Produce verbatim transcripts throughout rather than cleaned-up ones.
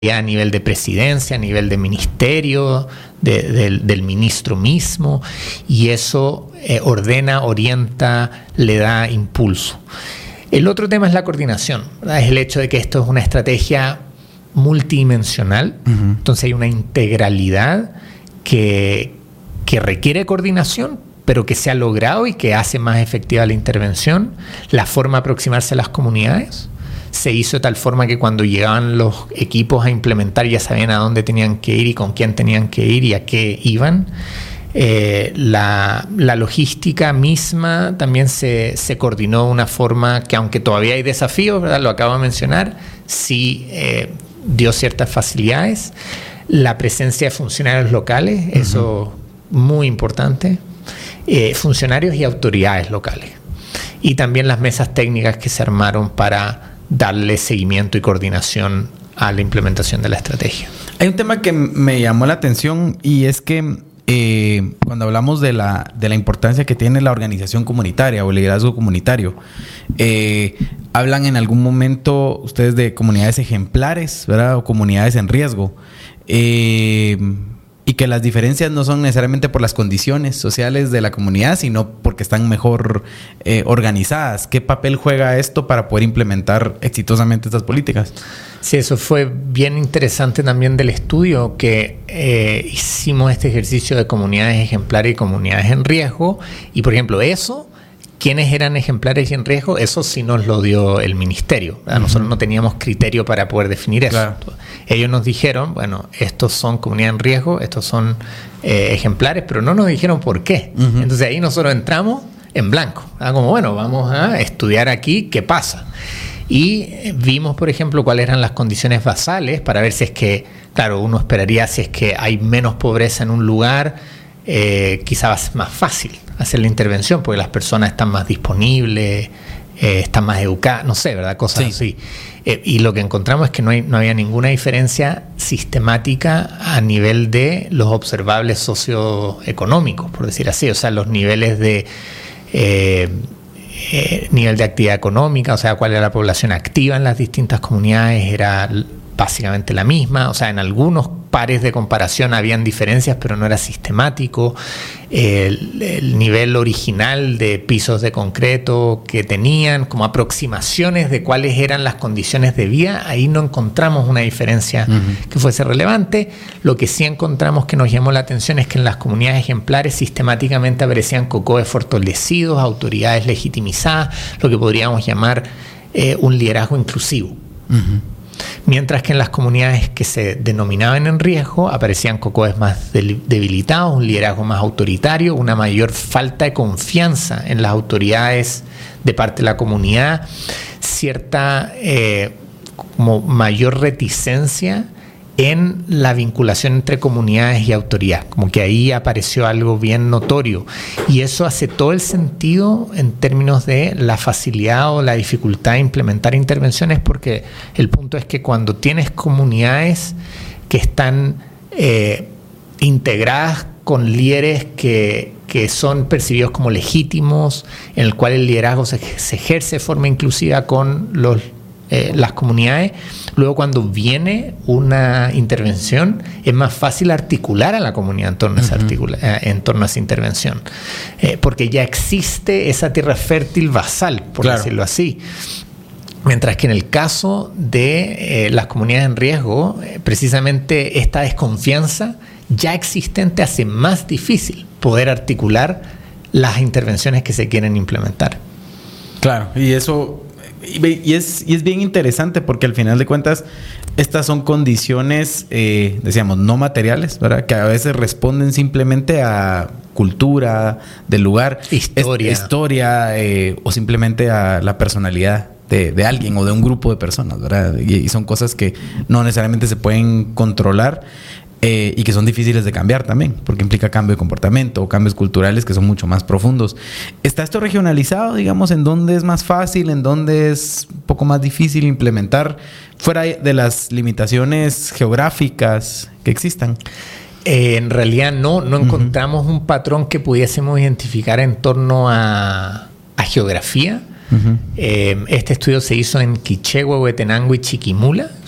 a nivel de presidencia, a nivel de ministerio, de, de, del ministro mismo, y eso eh, ordena, orienta, le da impulso. El otro tema es la coordinación, ¿verdad? Es el hecho de que esto es una estrategia multidimensional, uh-huh. Entonces hay una integralidad que, que requiere coordinación, pero que se ha logrado y que hace más efectiva la intervención. La forma de aproximarse a las comunidades se hizo de tal forma que cuando llegaban los equipos a implementar ya sabían a dónde tenían que ir y con quién tenían que ir y a qué iban. Eh, la, la logística misma también se, se coordinó de una forma que, aunque todavía hay desafíos, ¿verdad? Lo acabo de mencionar, sí eh, dio ciertas facilidades. La presencia de funcionarios locales, uh-huh. Eso muy importante. Eh, funcionarios y autoridades locales. Y también las mesas técnicas que se armaron para darle seguimiento y coordinación a la implementación de la estrategia. Hay un tema que me llamó la atención y es que eh, cuando hablamos de la, de la importancia que tiene la organización comunitaria o el liderazgo comunitario, eh, hablan en algún momento ustedes de comunidades ejemplares, ¿verdad? O comunidades en riesgo. Eh, y que las diferencias no son necesariamente por las condiciones sociales de la comunidad, sino porque están mejor eh, organizadas. ¿Qué papel juega esto para poder implementar exitosamente estas políticas? Sí, eso fue bien interesante también del estudio, que eh, hicimos este ejercicio de comunidades ejemplares y comunidades en riesgo. Y, por ejemplo, eso, ¿quiénes eran ejemplares y en riesgo? Eso sí nos lo dio el ministerio, ¿verdad? Uh-huh. Nosotros no teníamos criterio para poder definir eso. Claro. Ellos nos dijeron, bueno, estos son comunidades en riesgo, estos son eh, ejemplares, pero no nos dijeron por qué. Uh-huh. Entonces ahí nosotros entramos en blanco, ¿verdad? Como, bueno, vamos a estudiar aquí qué pasa. Y vimos, por ejemplo, cuáles eran las condiciones basales para ver si es que, claro, uno esperaría si es que hay menos pobreza en un lugar, eh, quizás va a ser más fácil hacer la intervención porque las personas están más disponibles, eh, están más educadas, no sé, ¿verdad? Cosas sí. así. Eh, y lo que encontramos es que no, hay, no había ninguna diferencia sistemática a nivel de los observables socioeconómicos, por decir así, o sea, los niveles de eh, eh, nivel de actividad económica, o sea, cuál era la población activa en las distintas comunidades, era básicamente la misma, o sea, en algunos pares de comparación habían diferencias, pero no era sistemático. El, el nivel original de pisos de concreto que tenían, como aproximaciones de cuáles eran las condiciones de vida, ahí no encontramos una diferencia uh-huh. que fuese relevante. Lo que sí encontramos que nos llamó la atención es que en las comunidades ejemplares sistemáticamente aparecían COCOEs fortalecidos, autoridades legitimizadas, lo que podríamos llamar eh, un liderazgo inclusivo. Uh-huh. Mientras que en las comunidades que se denominaban en riesgo aparecían COCOEs más debilitados, un liderazgo más autoritario, una mayor falta de confianza en las autoridades de parte de la comunidad, cierta eh, como mayor reticencia en la vinculación entre comunidades y autoridad, como que ahí apareció algo bien notorio, y eso hace todo el sentido en términos de la facilidad o la dificultad de implementar intervenciones, porque el punto es que cuando tienes comunidades que están eh, integradas con líderes que, que son percibidos como legítimos, en el cual el liderazgo se, se ejerce de forma inclusiva con los Eh, las comunidades, luego cuando viene una intervención es más fácil articular a la comunidad en torno a esa, articula- eh, en torno a esa intervención, eh, porque ya existe esa tierra fértil basal, por claro. decirlo así. Mientras que en el caso de eh, las comunidades en riesgo, eh, precisamente esta desconfianza ya existente hace más difícil poder articular las intervenciones que se quieren implementar. Claro, y eso... Y es, y es bien interesante porque al final de cuentas estas son condiciones, eh, decíamos, no materiales, ¿verdad? Que a veces responden simplemente a cultura del lugar, historia, es, historia eh, o simplemente a la personalidad de, de alguien o de un grupo de personas, ¿verdad? Y, y son cosas que no necesariamente se pueden controlar. Eh, y que son difíciles de cambiar también, porque implica cambio de comportamiento o cambios culturales que son mucho más profundos. ¿Está esto regionalizado, digamos, en dónde es más fácil, en dónde es un poco más difícil implementar, fuera de las limitaciones geográficas que existan? Eh, en realidad no, no encontramos uh-huh. un patrón que pudiésemos identificar en torno a, a geografía. Uh-huh. Eh, este estudio se hizo en Quiché, Huehuetenango y Chiquimula.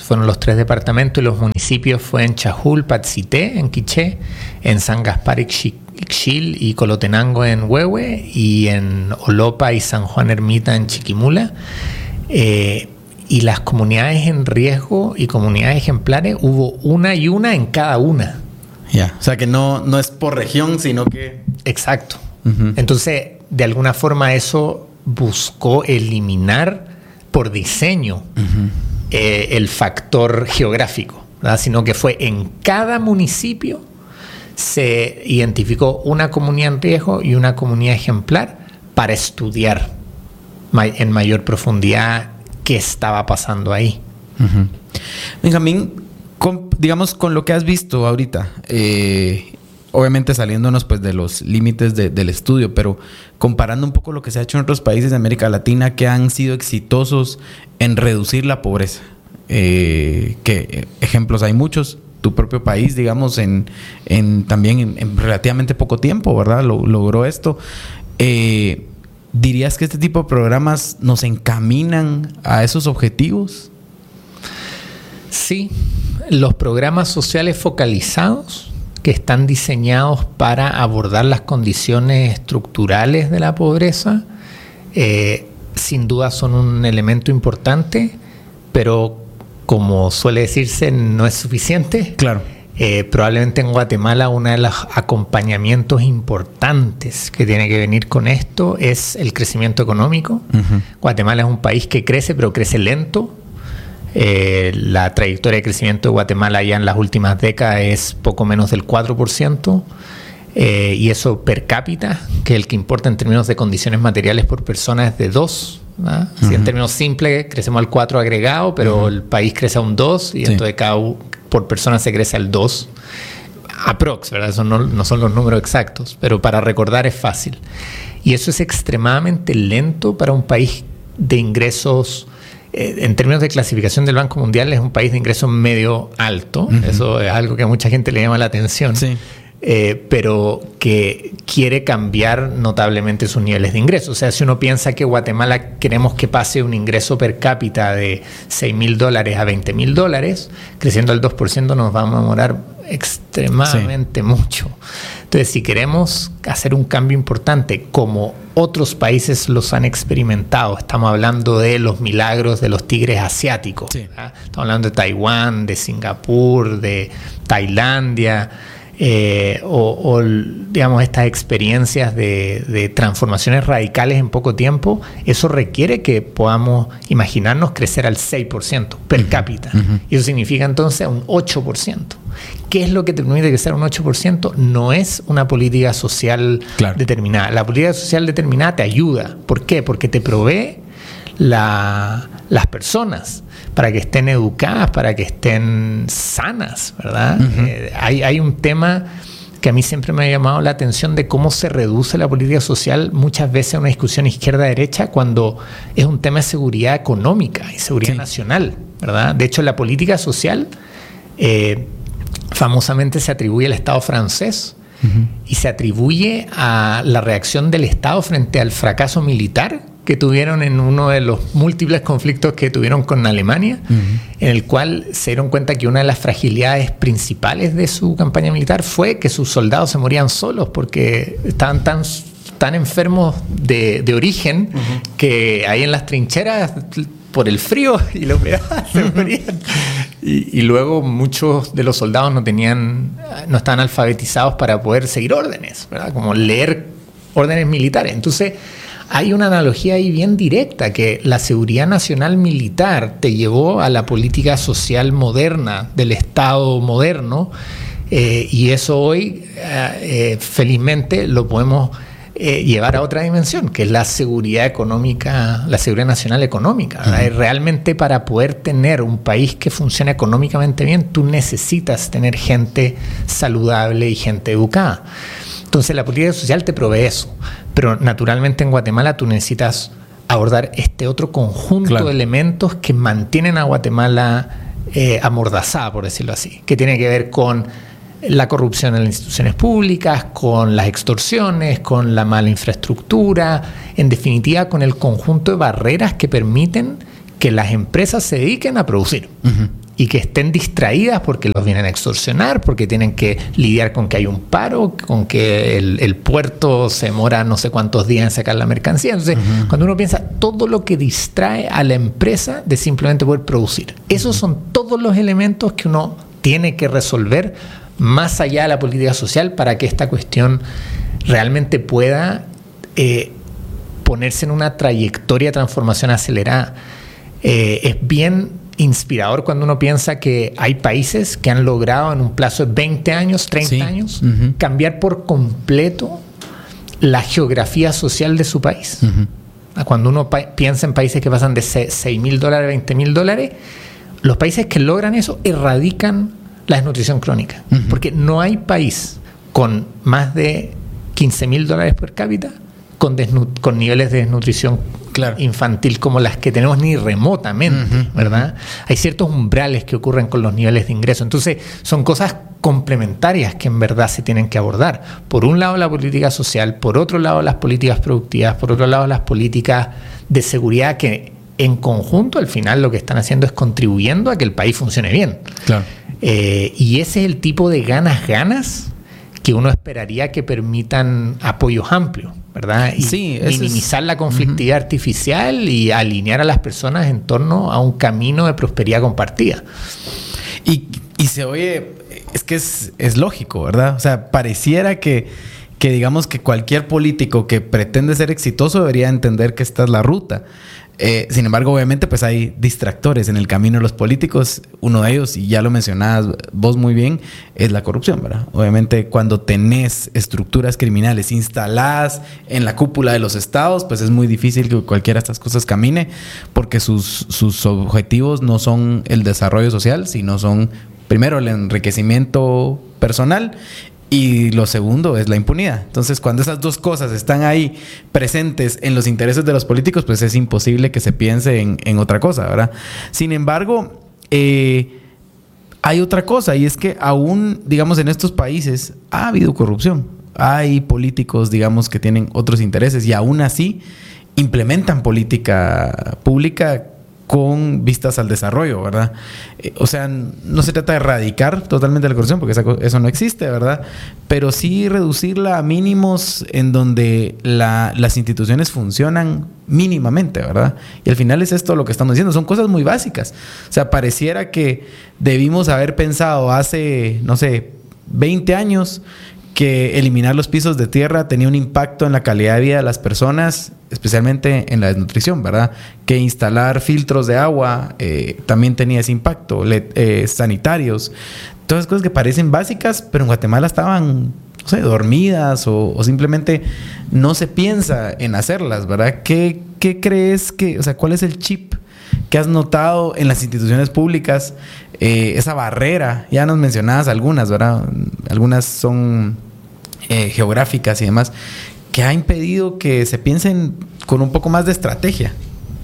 fueron los tres departamentos, y los municipios fue en Chajul, Patsité, en Quiché, en San Gaspar, Ixchil y Colotenango en Huehue, y en Olopa y San Juan Ermita en Chiquimula. Eh, y las comunidades en riesgo y comunidades ejemplares hubo una y una en cada una. Ya, yeah. O sea que no, no es por región, sino que... Exacto. Uh-huh. Entonces, de alguna forma eso buscó eliminar por diseño uh-huh. eh, el factor geográfico, ¿verdad? Sino que fue en cada municipio se identificó una comunidad en riesgo y una comunidad ejemplar para estudiar may- en mayor profundidad qué estaba pasando ahí. Uh-huh. Benjamín, con, digamos, con lo que has visto ahorita, eh, obviamente saliéndonos pues de los límites de, del estudio, pero comparando un poco lo que se ha hecho en otros países de América Latina que han sido exitosos en reducir la pobreza, eh, que ejemplos hay muchos. Tu propio país, digamos, en, en también en, en relativamente poco tiempo, ¿verdad? Lo, logró esto. Eh, ¿Dirías que este tipo de programas nos encaminan a esos objetivos? Sí, los programas sociales focalizados que están diseñados para abordar las condiciones estructurales de la pobreza, eh, sin duda son un elemento importante, pero como suele decirse, no es suficiente. Claro. Eh, probablemente en Guatemala uno de los acompañamientos importantes que tiene que venir con esto es el crecimiento económico. Uh-huh. Guatemala es un país que crece, pero crece lento. Eh, la trayectoria de crecimiento de Guatemala ya en las últimas décadas es poco menos del cuatro por ciento. Eh, y eso per cápita, que es el que importa en términos de condiciones materiales por persona, es de dos. ¿Ah? Uh-huh. Si en términos simples crecemos al cuatro agregado, pero uh-huh. el país crece a un dos y sí. entonces cada por persona se crece al dos. Aprox, ¿verdad? Eso no, no son los números exactos, pero para recordar es fácil. Y eso es extremadamente lento para un país de ingresos, eh, en términos de clasificación del Banco Mundial, es un país de ingresos medio alto. Uh-huh. Eso es algo que a mucha gente le llama la atención. Sí. Eh, pero que quiere cambiar notablemente sus niveles de ingresos. O sea, si uno piensa que Guatemala queremos que pase un ingreso per cápita de seis mil dólares a veinte mil dólares, creciendo al dos por ciento nos vamos a demorar extremadamente sí. mucho. Entonces, si queremos hacer un cambio importante, como otros países los han experimentado, estamos hablando de los milagros de los tigres asiáticos. Sí. Estamos hablando de Taiwán, de Singapur, de Tailandia, Eh, o, o digamos estas experiencias de, de transformaciones radicales en poco tiempo. Eso requiere que podamos imaginarnos crecer al seis por ciento per uh-huh. cápita. Uh-huh. Y eso significa entonces un ocho por ciento. ¿Qué es lo que te permite crecer un ocho por ciento? No es una política social claro. determinada. La política social determinada te ayuda. ¿Por qué? Porque te provee la, las personas para que estén educadas, para que estén sanas, ¿verdad? Uh-huh. Eh, hay, hay un tema que a mí siempre me ha llamado la atención de cómo se reduce la política social muchas veces a una discusión izquierda-derecha cuando es un tema de seguridad económica y seguridad sí. nacional, ¿verdad? De hecho, la política social eh, famosamente se atribuye al Estado francés uh-huh. y se atribuye a la reacción del Estado frente al fracaso militar que tuvieron en uno de los múltiples conflictos que tuvieron con Alemania, uh-huh. en el cual se dieron cuenta que una de las fragilidades principales de su campaña militar fue que sus soldados se morían solos porque estaban tan, tan enfermos de, de origen uh-huh. que ahí en las trincheras, por el frío y la humedad, se morían. Y, y luego muchos de los soldados no tenían, no estaban alfabetizados para poder seguir órdenes, ¿verdad? Como leer órdenes militares. Entonces, hay una analogía ahí bien directa, que la seguridad nacional militar te llevó a la política social moderna del Estado moderno, eh, y eso hoy, eh, felizmente, lo podemos eh, llevar a otra dimensión, que es la seguridad económica, la seguridad nacional económica. Uh-huh. Realmente, para poder tener un país que funcione económicamente bien, tú necesitas tener gente saludable y gente educada. Entonces la política social te provee eso, pero naturalmente en Guatemala tú necesitas abordar este otro conjunto claro. de elementos que mantienen a Guatemala eh, amordazada, por decirlo así, que tiene que ver con la corrupción en las instituciones públicas, con las extorsiones, con la mala infraestructura, en definitiva con el conjunto de barreras que permiten que las empresas se dediquen a producir. Uh-huh. y que estén distraídas porque los vienen a extorsionar, porque tienen que lidiar con que hay un paro, con que el, el puerto se demora no sé cuántos días en sacar la mercancía. Entonces, uh-huh. cuando uno piensa todo lo que distrae a la empresa de simplemente poder producir, esos son todos los elementos que uno tiene que resolver más allá de la política social para que esta cuestión realmente pueda eh, ponerse en una trayectoria de transformación acelerada. Eh, es bien inspirador cuando uno piensa que hay países que han logrado en un plazo de veinte años, treinta sí. años, uh-huh. cambiar por completo la geografía social de su país. Uh-huh. Cuando uno pa- piensa en países que pasan de seis mil dólares a veinte mil dólares, los países que logran eso erradican la desnutrición crónica. Uh-huh. Porque no hay país con más de quince mil dólares per cápita con, desnu- con niveles de desnutrición claro. infantil como las que tenemos ni remotamente, uh-huh, ¿verdad? Uh-huh. Hay ciertos umbrales que ocurren con los niveles de ingreso. Entonces, son cosas complementarias que en verdad se tienen que abordar. Por un lado, la política social, por otro lado, las políticas productivas, por otro lado, las políticas de seguridad que en conjunto, al final, lo que están haciendo es contribuyendo a que el país funcione bien. Claro. Eh, y ese es el tipo de ganas-ganas que uno esperaría que permitan apoyos amplios, ¿verdad? Y sí, minimizar es... la conflictividad uh-huh. artificial y alinear a las personas en torno a un camino de prosperidad compartida. Y, y se oye, es que es, es lógico, ¿verdad? O sea, pareciera que, que digamos que cualquier político que pretende ser exitoso debería entender que esta es la ruta. Eh, sin embargo, obviamente, pues hay distractores en el camino de los políticos. Uno de ellos, y ya lo mencionabas vos muy bien, es la corrupción, ¿verdad? Obviamente, cuando tenés estructuras criminales instaladas en la cúpula de los estados, pues es muy difícil que cualquiera de estas cosas camine, porque sus, sus objetivos no son el desarrollo social, sino son, primero, el enriquecimiento personal. Y lo segundo es la impunidad. Entonces, cuando esas dos cosas están ahí presentes en los intereses de los políticos, pues es imposible que se piense en, en otra cosa, ¿verdad? Sin embargo, eh, hay otra cosa, y es que aún, digamos, en estos países ha habido corrupción. Hay políticos, digamos, que tienen otros intereses y aún así implementan política pública con vistas al desarrollo, ¿verdad? Eh, o sea, no se trata de erradicar totalmente la corrupción, porque esa, eso no existe, ¿verdad? Pero sí reducirla a mínimos en donde la, las instituciones funcionan mínimamente, ¿verdad? Y al final es esto lo que estamos diciendo, son cosas muy básicas. O sea, pareciera que debimos haber pensado hace, no sé, veinte años que eliminar los pisos de tierra tenía un impacto en la calidad de vida de las personas, especialmente en la desnutrición, ¿verdad? Que instalar filtros de agua eh, también tenía ese impacto, le, eh, sanitarios, todas cosas que parecen básicas, pero en Guatemala estaban, no sé, dormidas o, o simplemente no se piensa en hacerlas, ¿verdad? ¿Qué, qué crees que, o sea, cuál es el chip que has notado en las instituciones públicas? Eh, esa barrera, ya nos mencionabas algunas, ¿verdad? Algunas son eh, geográficas y demás, que ha impedido que se piensen con un poco más de estrategia.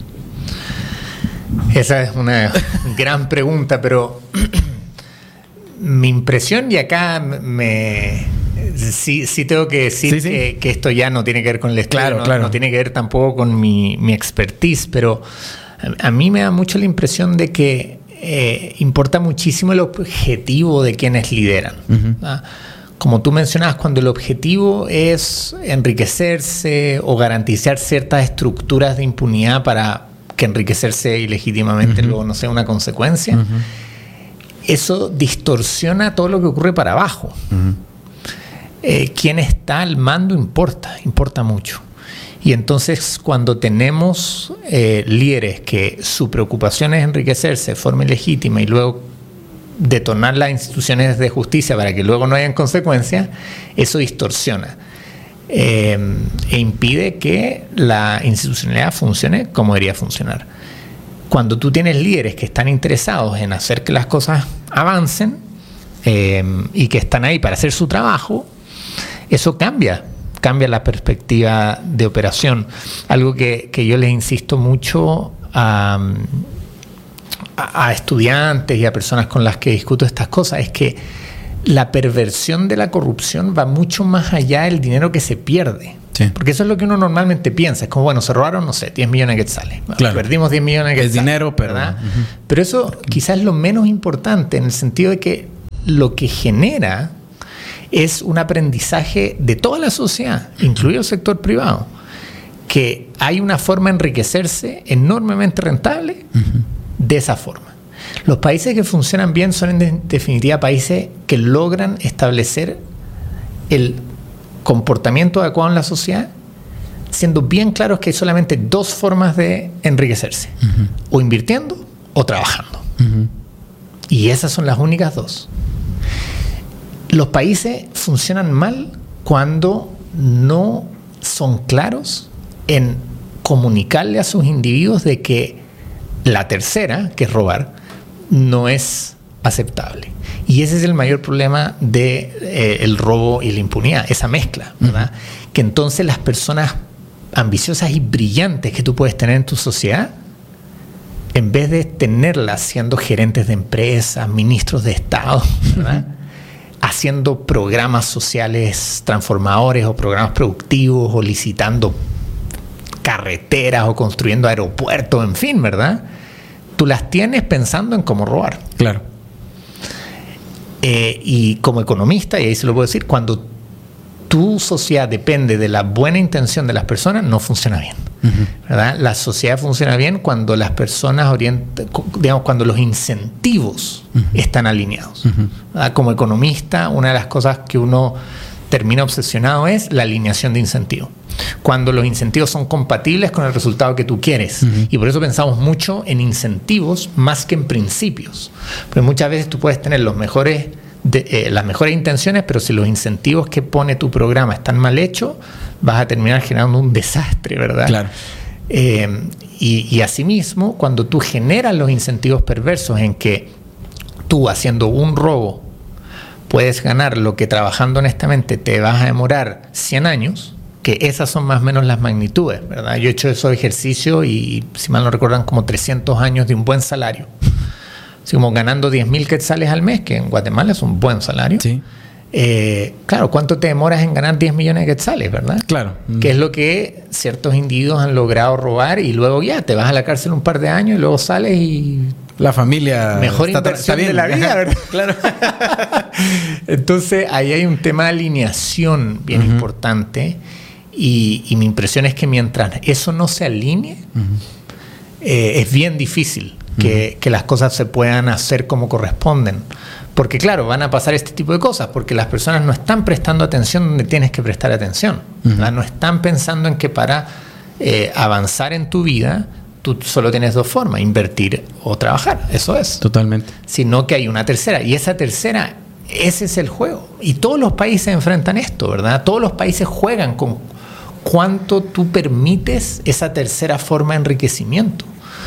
Esa es una gran pregunta, pero mi impresión, y acá me sí, sí tengo que decir sí, sí. Que, que esto ya no tiene que ver con el estudio, claro, no, claro. no tiene que ver tampoco con mi, mi expertise, pero a, a mí me da mucho la impresión de que Eh, importa muchísimo el objetivo de quienes lideran. Uh-huh. ¿Ah? Como tú mencionabas, cuando el objetivo es enriquecerse o garantizar ciertas estructuras de impunidad para que enriquecerse ilegítimamente uh-huh. luego no sea una consecuencia, uh-huh. eso distorsiona todo lo que ocurre para abajo. Uh-huh. Eh, quien está al mando importa, importa mucho. Y entonces, cuando tenemos eh, líderes que su preocupación es enriquecerse de forma ilegítima y luego detonar las instituciones de justicia para que luego no hayan consecuencias, eso distorsiona eh, e impide que la institucionalidad funcione como debería funcionar. Cuando tú tienes líderes que están interesados en hacer que las cosas avancen eh, y que están ahí para hacer su trabajo, eso cambia. cambia la perspectiva de operación. Algo que, que yo les insisto mucho a, a, a estudiantes y a personas con las que discuto estas cosas es que la perversión de la corrupción va mucho más allá del dinero que se pierde. Sí. Porque eso es lo que uno normalmente piensa. Es como, bueno, se robaron, no sé, diez millones de quetzales. Bueno, claro. Perdimos diez millones de quetzales. Es dinero, pero... ¿verdad? Uh-huh. Pero eso quizás es lo menos importante en el sentido de que lo que genera es un aprendizaje de toda la sociedad, incluido el sector privado, que hay una forma de enriquecerse enormemente rentable uh-huh. de esa forma. Los países que funcionan bien son en de- definitiva países que logran establecer el comportamiento adecuado en la sociedad, siendo bien claros que hay solamente dos formas de enriquecerse, uh-huh. o invirtiendo o trabajando. Uh-huh. Y esas son las únicas dos. Los países funcionan mal cuando no son claros en comunicarle a sus individuos de que la tercera, que es robar, no es aceptable. Y ese es el mayor problema del de, eh, el robo y la impunidad, esa mezcla, ¿verdad? Uh-huh. Que entonces las personas ambiciosas y brillantes que tú puedes tener en tu sociedad, en vez de tenerlas siendo gerentes de empresas, ministros de Estado, ¿verdad? Uh-huh. haciendo programas sociales transformadores o programas productivos o licitando carreteras o construyendo aeropuertos, en fin, ¿verdad? Tú las tienes pensando en cómo robar. Claro. Eh, y como economista, y ahí se lo puedo decir, cuando tu sociedad depende de la buena intención de las personas, no funciona bien. Uh-huh. ¿Verdad? La sociedad funciona bien cuando las personas orientan, digamos, cuando los incentivos uh-huh. están alineados. Uh-huh. ¿Verdad? Como economista, una de las cosas que uno termina obsesionado es la alineación de incentivos. Cuando los incentivos son compatibles con el resultado que tú quieres. Uh-huh. Y por eso pensamos mucho en incentivos más que en principios. Porque muchas veces tú puedes tener los mejores, de, eh, las mejores intenciones, pero si los incentivos que pone tu programa están mal hechos, vas a terminar generando un desastre, ¿verdad? Claro. Eh, y, y asimismo, cuando tú generas los incentivos perversos en que tú haciendo un robo puedes ganar lo que trabajando honestamente te vas a demorar cien años, que esas son más o menos las magnitudes, ¿verdad? Yo he hecho esos ejercicios y, si mal no recuerdan, como trescientos años de un buen salario. Así como ganando diez mil quetzales al mes, que en Guatemala es un buen salario. Sí. Eh, claro, ¿cuánto te demoras en ganar diez millones de quetzales, verdad? Claro. Mm. Que es lo que ciertos individuos han logrado robar y luego ya te vas a la cárcel un par de años y luego sales y... La familia... Mejor está, inversión está de la vida, ¿verdad? Claro. Entonces, ahí hay un tema de alineación bien uh-huh. importante y, y mi impresión es que mientras eso no se alinee, uh-huh. eh, es bien difícil que, uh-huh. que las cosas se puedan hacer como corresponden. Porque claro, van a pasar este tipo de cosas, porque las personas no están prestando atención donde tienes que prestar atención. Uh-huh. No están pensando en que para eh, avanzar en tu vida, tú solo tienes dos formas, invertir o trabajar. Eso es. Totalmente. Sino que hay una tercera. Y esa tercera, ese es el juego. Y todos los países enfrentan esto, ¿verdad? Todos los países juegan con cuánto tú permites esa tercera forma de enriquecimiento.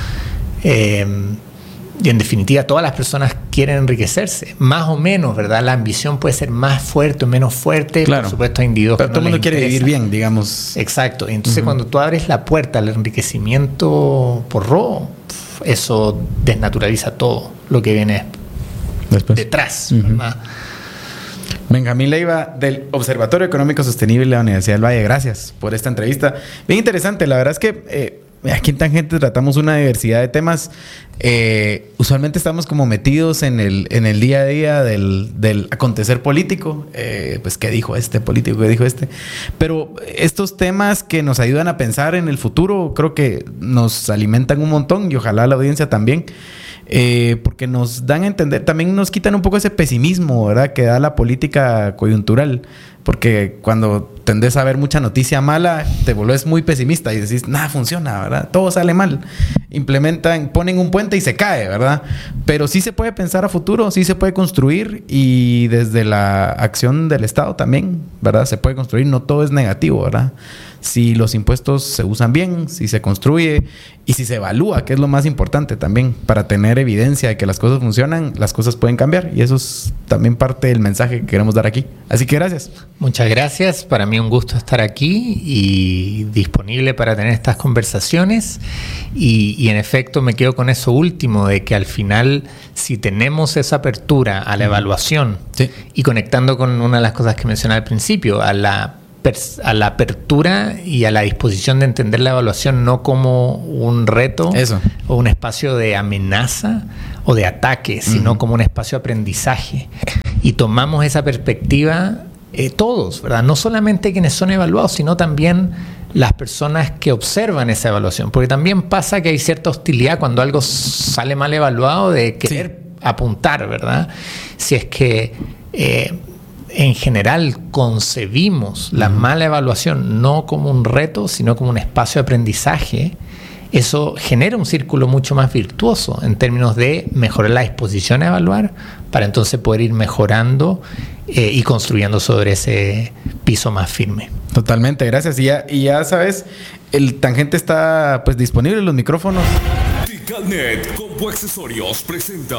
Eh, Y en definitiva, todas las personas quieren enriquecerse. Más o menos, ¿verdad? La ambición puede ser más fuerte o menos fuerte. Claro. Por supuesto, hay individuos Pero que todo el no mundo les quiere interesa. vivir bien, digamos. Exacto. Y entonces, uh-huh. cuando tú abres la puerta al enriquecimiento por robo, eso desnaturaliza todo lo que viene después detrás, uh-huh. ¿verdad? Benjamín Leiva, del Observatorio Económico Sostenible de la Universidad del Valle. Gracias por esta entrevista. Bien interesante. La verdad es que... Eh, aquí en Tangente tratamos una diversidad de temas. Eh, usualmente estamos como metidos en el, en el día a día del, del acontecer político. Eh, pues, ¿qué dijo este político? ¿Qué dijo este? Pero estos temas que nos ayudan a pensar en el futuro, creo que nos alimentan un montón y ojalá la audiencia también. Eh, porque nos dan a entender, también nos quitan un poco ese pesimismo, ¿verdad? Que da la política coyuntural. Porque cuando tendés a ver mucha noticia mala, te volvés muy pesimista y decís, nada funciona, ¿verdad? Todo sale mal. Implementan, ponen un puente y se cae, ¿verdad? Pero sí se puede pensar a futuro, sí se puede construir y desde la acción del Estado también, ¿verdad? Se puede construir, no todo es negativo, ¿verdad? Si los impuestos se usan bien, si se construye y si se evalúa, que es lo más importante también, para tener evidencia de que las cosas funcionan, las cosas pueden cambiar. Y eso es también parte del mensaje que queremos dar aquí. Así que gracias. Muchas gracias. Para mí un gusto estar aquí y disponible para tener estas conversaciones. Y, y en efecto me quedo con eso último, de que al final, si tenemos esa apertura a la evaluación, sí. y conectando con una de las cosas que mencioné al principio, a la a la apertura y a la disposición de entender la evaluación no como un reto Eso. o un espacio de amenaza o de ataque, sino uh-huh. como un espacio de aprendizaje. Y tomamos esa perspectiva eh, todos, ¿verdad? No solamente quienes son evaluados, sino también las personas que observan esa evaluación. Porque también pasa que hay cierta hostilidad cuando algo sale mal evaluado de querer sí. apuntar, ¿verdad? Si es que eh, en general concebimos la mala evaluación no como un reto, sino como un espacio de aprendizaje, eso genera un círculo mucho más virtuoso en términos de mejorar la disposición a evaluar para entonces poder ir mejorando eh, y construyendo sobre ese piso más firme. Totalmente, gracias. Y ya, y ya sabes, el Tangente está pues disponible, los micrófonos. Ticalnet Compu Accesorios presenta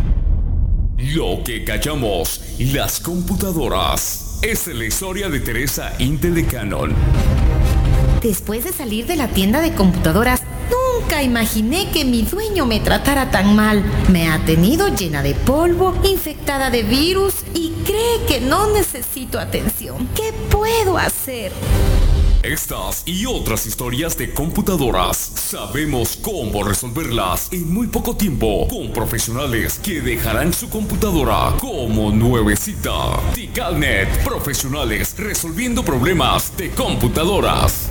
Lo que callamos las computadoras. Esta es la historia de Teresa Intel de Canon. Después de salir de la tienda de computadoras, nunca imaginé que mi dueño me tratara tan mal. Me ha tenido llena de polvo, infectada de virus y cree que no necesito atención. ¿Qué puedo hacer? Estas y otras historias de computadoras, sabemos cómo resolverlas en muy poco tiempo con profesionales que dejarán su computadora como nuevecita. Ticalnet, profesionales resolviendo problemas de computadoras.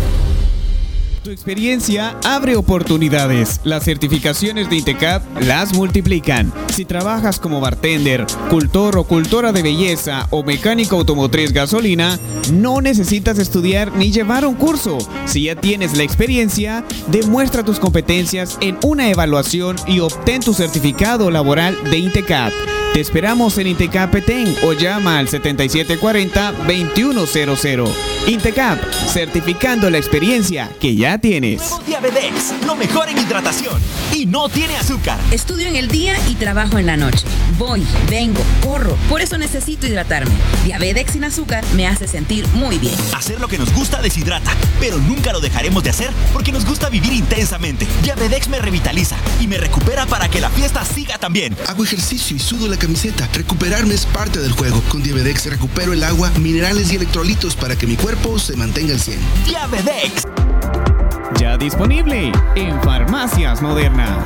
Tu experiencia abre oportunidades. Las certificaciones de INTECAP las multiplican. Si trabajas como bartender, cultor o cultora de belleza o mecánico automotriz gasolina, no necesitas estudiar ni llevar un curso. Si ya tienes la experiencia, demuestra tus competencias en una evaluación y obtén tu certificado laboral de INTECAP. Te esperamos en INTECAP Petén o llama al setenta y siete cuarenta, veintiuno cero cero. INTECAP, certificando la experiencia que ya tienes. Nuevo Diabedex, lo mejor en hidratación y no tiene azúcar. Estudio en el día y trabajo en la noche. Voy, vengo, corro, por eso necesito hidratarme. Diabedex sin azúcar me hace sentir muy bien. Hacer lo que nos gusta deshidrata, pero nunca lo dejaremos de hacer porque nos gusta vivir intensamente. Diabedex me revitaliza y me recupera para que la fiesta siga también. Hago ejercicio y sudo la camiseta. Recuperarme es parte del juego. Con Diabedex recupero el agua, minerales y electrolitos para que mi cuerpo se mantenga al cien. Diabedex. Ya disponible en Farmacias Moderna.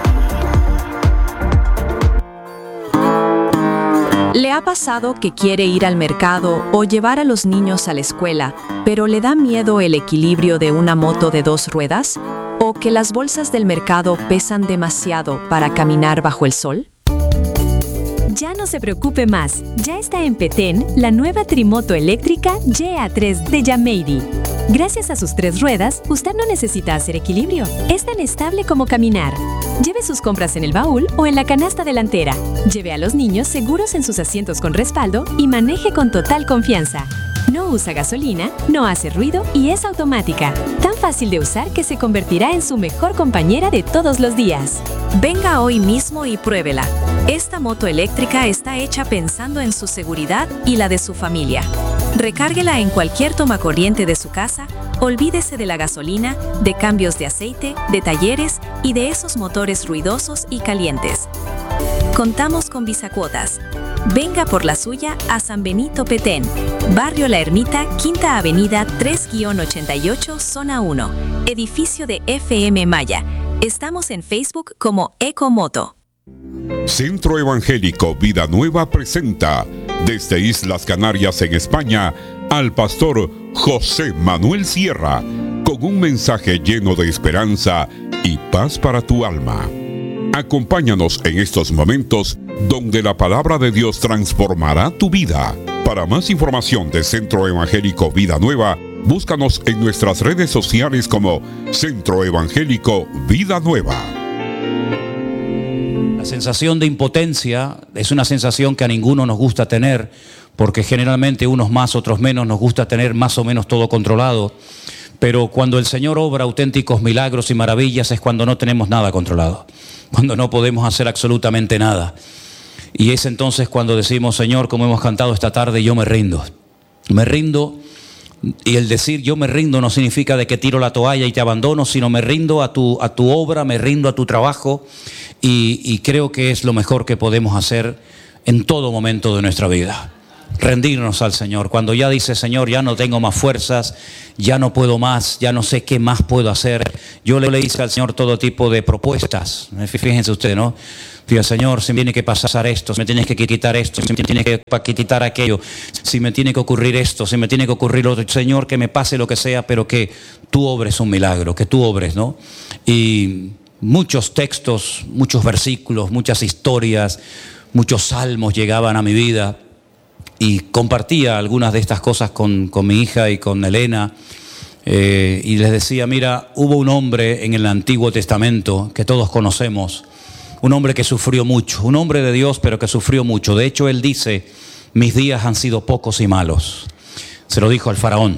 ¿Le ha pasado que quiere ir al mercado o llevar a los niños a la escuela, pero le da miedo el equilibrio de una moto de dos ruedas? ¿O que las bolsas del mercado pesan demasiado para caminar bajo el sol? Ya no se preocupe más, ya está en Petén la nueva trimoto eléctrica G A tres de Yameiri. Gracias a sus tres ruedas, usted no necesita hacer equilibrio. Es tan estable como caminar. Lleve sus compras en el baúl o en la canasta delantera. Lleve a los niños seguros en sus asientos con respaldo y maneje con total confianza. No usa gasolina, no hace ruido y es automática. Tan fácil de usar que se convertirá en su mejor compañera de todos los días. Venga hoy mismo y pruébela. Esta moto eléctrica está hecha pensando en su seguridad y la de su familia. Recárguela en cualquier tomacorriente de su casa, olvídese de la gasolina, de cambios de aceite, de talleres y de esos motores ruidosos y calientes. Contamos con Visacuotas. Venga por la suya a San Benito Petén, Barrio La Ermita, Quinta Avenida tres ochenta y ocho, Zona uno, edificio de F M Maya. Estamos en Facebook como Ecomoto. Centro Evangélico Vida Nueva presenta desde Islas Canarias en España al pastor José Manuel Sierra con un mensaje lleno de esperanza y paz para tu alma. Acompáñanos en estos momentos donde la palabra de Dios transformará tu vida. Para más información de Centro Evangélico Vida Nueva, búscanos en nuestras redes sociales como Centro Evangélico Vida Nueva. La sensación de impotencia es una sensación que a ninguno nos gusta tener, porque generalmente unos más, otros menos, nos gusta tener más o menos todo controlado. Pero cuando el Señor obra auténticos milagros y maravillas es cuando no tenemos nada controlado, cuando no podemos hacer absolutamente nada. Y es entonces cuando decimos, Señor, como hemos cantado esta tarde, yo me rindo. Me rindo, y el decir yo me rindo no significa de que tiro la toalla y te abandono, sino me rindo a tu, a tu obra, me rindo a tu trabajo, y, y creo que es lo mejor que podemos hacer en todo momento de nuestra vida. rendirnos al Señor. Cuando ya dice, Señor, ya no tengo más fuerzas, ya no puedo más, ya no sé qué más puedo hacer. Yo le hice al Señor todo tipo de propuestas. Fíjense ustedes, ¿no? Fíjate, Señor, si me tiene que pasar esto, si me tienes que quitar esto, si me tiene que quitar aquello, si me tiene que ocurrir esto, si me tiene que ocurrir lo otro. Señor, que me pase lo que sea, pero que tú obres un milagro, que tú obres, ¿no? Y muchos textos, muchos versículos, muchas historias, muchos salmos llegaban a mi vida. Y compartía algunas de estas cosas con, con mi hija y con Elena. Eh, y les decía, mira, hubo un hombre en el Antiguo Testamento que todos conocemos. Un hombre que sufrió mucho, un hombre de Dios, pero que sufrió mucho. De hecho, él dice, mis días han sido pocos y malos. Se lo dijo al faraón.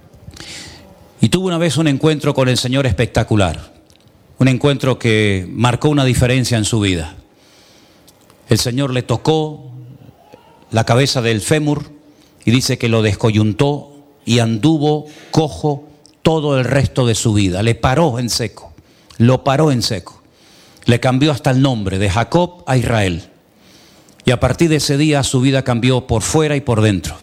Y tuvo una vez un encuentro con el Señor espectacular. Un encuentro que marcó una diferencia en su vida. El Señor le tocó la cabeza del fémur y dice que lo descoyuntó y anduvo cojo todo el resto de su vida. Le paró en seco, lo paró en seco. Le cambió hasta el nombre, de Jacob a Israel. Y a partir de ese día su vida cambió por fuera y por dentro.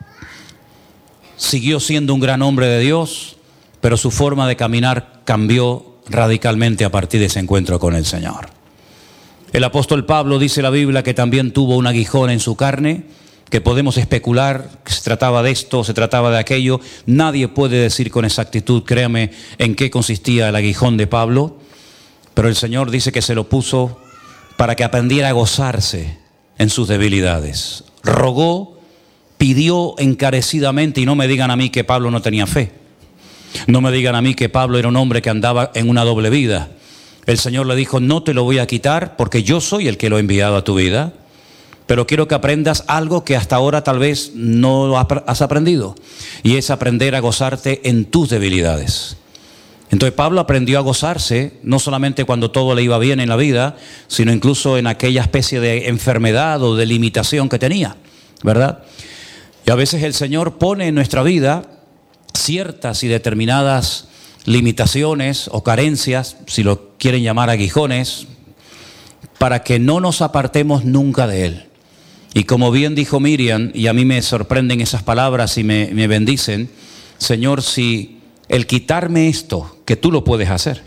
Siguió siendo un gran hombre de Dios, pero su forma de caminar cambió radicalmente a partir de ese encuentro con el Señor. El apóstol Pablo, dice la Biblia, que también tuvo un aguijón en su carne, que podemos especular que se trataba de esto, se trataba de aquello. Nadie puede decir con exactitud, créame, en qué consistía el aguijón de Pablo. Pero el Señor dice que se lo puso para que aprendiera a gozarse en sus debilidades. Rogó, pidió encarecidamente, y no me digan a mí que Pablo no tenía fe. No me digan a mí que Pablo era un hombre que andaba en una doble vida. El Señor le dijo, no te lo voy a quitar porque yo soy el que lo he enviado a tu vida. Pero quiero que aprendas algo que hasta ahora tal vez no has aprendido. Y es aprender a gozarte en tus debilidades. Entonces Pablo aprendió a gozarse, no solamente cuando todo le iba bien en la vida, sino incluso en aquella especie de enfermedad o de limitación que tenía, ¿verdad? Y a veces el Señor pone en nuestra vida ciertas y determinadas limitaciones o carencias, si lo quieren llamar aguijones, para que no nos apartemos nunca de Él. Y como bien dijo Miriam, y a mí me sorprenden esas palabras y me, me bendicen, Señor, si el quitarme esto, que tú lo puedes hacer,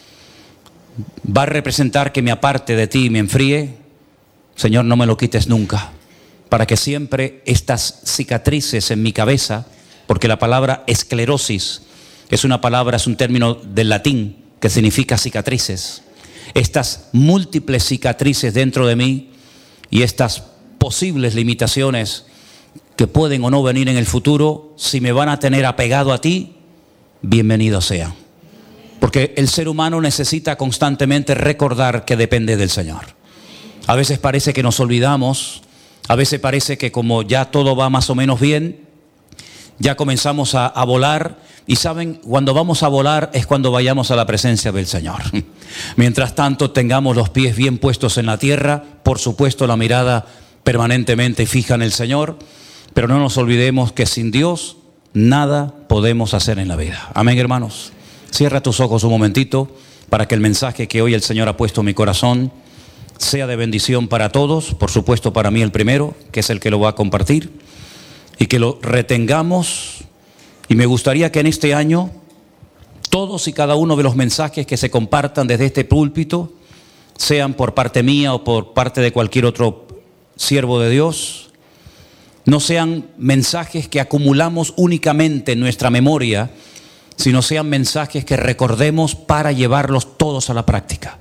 va a representar que me aparte de ti y me enfríe, Señor, no me lo quites nunca, para que siempre estas cicatrices en mi cabeza, porque la palabra esclerosis es una palabra, es un término del latín que significa cicatrices, estas múltiples cicatrices dentro de mí y estas posibles limitaciones que pueden o no venir en el futuro, si me van a tener apegado a ti, bienvenidos sean. Porque el ser humano necesita constantemente recordar que depende del Señor. A veces parece que nos olvidamos, a veces parece que como ya todo va más o menos bien, ya comenzamos a, a volar. Y saben, cuando vamos a volar es cuando vayamos a la presencia del Señor. Mientras tanto tengamos los pies bien puestos en la tierra, por supuesto la mirada permanentemente fija en el Señor, pero no nos olvidemos que sin Dios nada podemos hacer en la vida. Amén, hermanos. Cierra tus ojos un momentito para que el mensaje que hoy el Señor ha puesto en mi corazón sea de bendición para todos, por supuesto para mí el primero, que es el que lo va a compartir, y que lo retengamos. Y me gustaría que en este año todos y cada uno de los mensajes que se compartan desde este púlpito, sean por parte mía o por parte de cualquier otro siervo de Dios, no sean mensajes que acumulamos únicamente en nuestra memoria, sino sean mensajes que recordemos para llevarlos todos a la práctica.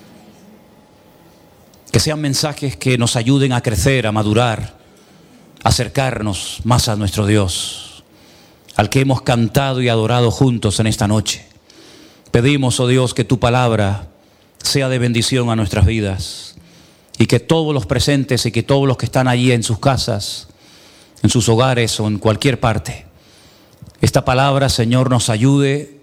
Que sean mensajes que nos ayuden a crecer, a madurar, a acercarnos más a nuestro Dios, al que hemos cantado y adorado juntos en esta noche. Pedimos, oh Dios, que tu palabra sea de bendición a nuestras vidas y que todos los presentes y que todos los que están allí en sus casas, en sus hogares o en cualquier parte, esta palabra, Señor, nos ayude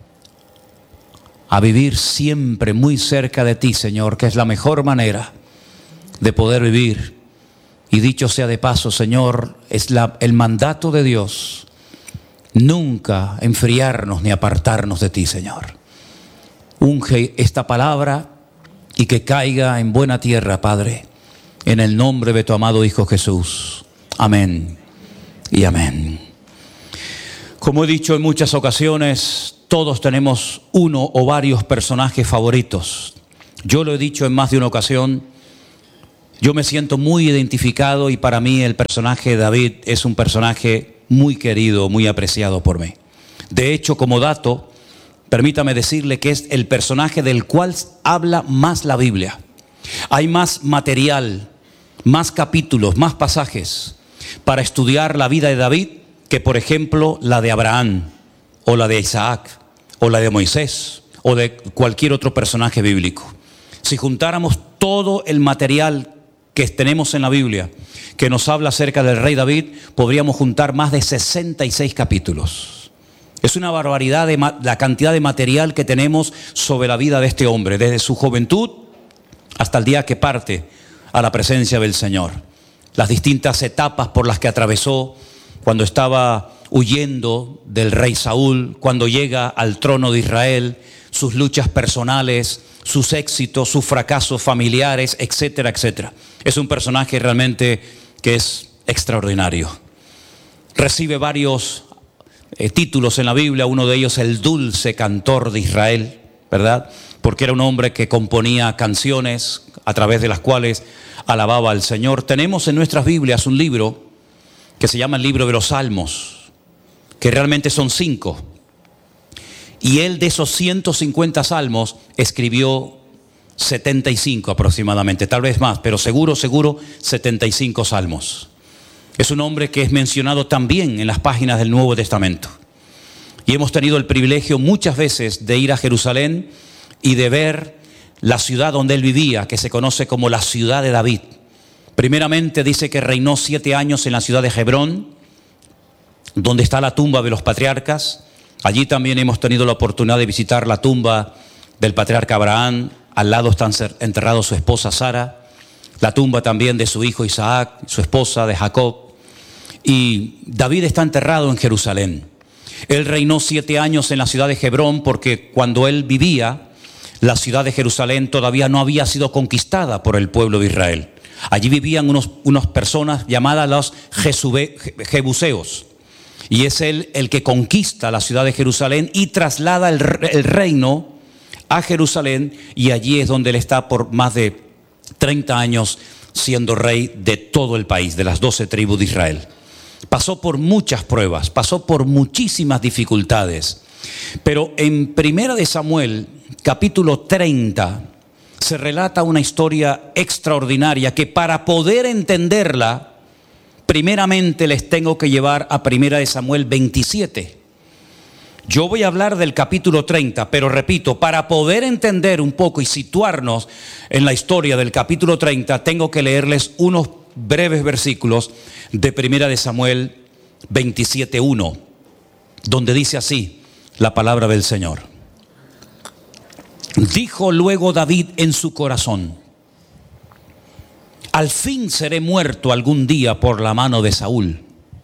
a vivir siempre muy cerca de ti, Señor, que es la mejor manera de poder vivir. Y dicho sea de paso, Señor, es la, el mandato de Dios, nunca enfriarnos ni apartarnos de ti, Señor. Unge esta palabra y que caiga en buena tierra, Padre, en el nombre de tu amado Hijo Jesús. Amén y amén. Como he dicho en muchas ocasiones, todos tenemos uno o varios personajes favoritos. Yo lo he dicho en más de una ocasión. Yo me siento muy identificado y para mí el personaje de David es un personaje muy querido, muy apreciado por mí. De hecho, como dato, permítame decirle que es el personaje del cual habla más la Biblia. Hay más material, más capítulos, más pasajes para estudiar la vida de David que, por ejemplo, la de Abraham, o la de Isaac, o la de Moisés, o de cualquier otro personaje bíblico. Si juntáramos todo el material que tenemos en la Biblia, que nos habla acerca del rey David, podríamos juntar más de sesenta y seis capítulos. Es una barbaridad de la cantidad de material que tenemos sobre la vida de este hombre, desde su juventud hasta el día que parte a la presencia del Señor. Las distintas etapas por las que atravesó cuando estaba huyendo del rey Saúl, cuando llega al trono de Israel, sus luchas personales, sus éxitos, sus fracasos familiares, etcétera, etcétera. Es un personaje realmente que es extraordinario. Recibe varios eh, títulos en la Biblia, uno de ellos el dulce cantor de Israel, ¿verdad? Porque era un hombre que componía canciones a través de las cuales alababa al Señor. Tenemos en nuestras Biblias un libro que se llama el libro de los Salmos, que realmente son cinco. Y él de esos ciento cincuenta salmos escribió setenta y cinco aproximadamente, tal vez más, pero seguro, seguro setenta y cinco salmos. Es un hombre que es mencionado también en las páginas del Nuevo Testamento. Y hemos tenido el privilegio muchas veces de ir a Jerusalén y de ver la ciudad donde él vivía, que se conoce como la ciudad de David. Primeramente dice que reinó siete años en la ciudad de Hebrón, donde está la tumba de los patriarcas. Allí también hemos tenido la oportunidad de visitar la tumba del patriarca Abraham. Al lado está enterrado su esposa Sara, la tumba también de su hijo Isaac, su esposa de Jacob. Y David está enterrado en Jerusalén. Él reinó siete años en la ciudad de Hebrón porque cuando él vivía, la ciudad de Jerusalén todavía no había sido conquistada por el pueblo de Israel. Allí vivían unos, unas personas llamadas los Jesube, Jebuseos. Y es él el que conquista la ciudad de Jerusalén y traslada el, el reino a Jerusalén. Y allí es donde él está por más de treinta años siendo rey de todo el país, de las doce tribus de Israel. Pasó por muchas pruebas, pasó por muchísimas dificultades. Pero en Primera de Samuel, capítulo treinta, se relata una historia extraordinaria que para poder entenderla, primeramente les tengo que llevar a Primera de Samuel veintisiete. Yo voy a hablar del capítulo treinta, pero repito, para poder entender un poco y situarnos en la historia del capítulo treinta, tengo que leerles unos breves versículos de Primera de Samuel veintisiete uno, donde dice así la palabra del Señor. Dijo luego David en su corazón: al fin seré muerto algún día por la mano de Saúl.